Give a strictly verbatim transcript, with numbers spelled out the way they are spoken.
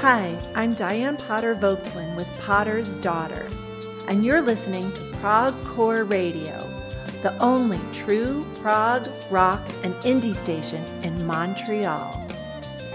Hi, I'm Diane Potter Vogtlin with Potter's Daughter, and you're listening to Prog Core Radio, the only true prog, rock, and indie station in Montreal.